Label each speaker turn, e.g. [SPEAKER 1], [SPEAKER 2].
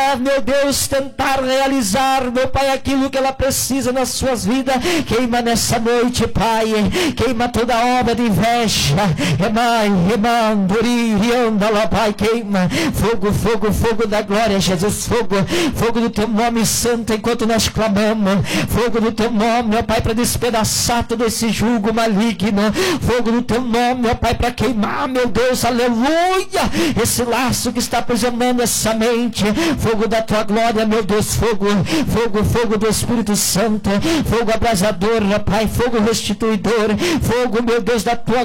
[SPEAKER 1] meu Deus, tentar realizar, meu Pai, aquilo que ela precisa nas suas vidas. Queima nessa noite, Pai, queima toda obra de inveja, Pai, queima, fogo, fogo, fogo da glória, Jesus, fogo, fogo do teu nome santo, enquanto nós clamamos, fogo do teu nome, meu Pai, para despedaçar todo esse jugo maligno, fogo do teu nome, meu Pai, para queimar, meu Deus, aleluia, esse laço que está aprisionando essa mente, fogo da tua glória, meu Deus, fogo, fogo, fogo do Espírito Santo, fogo abrasador, Pai, fogo restituidor, fogo, meu Deus, da tua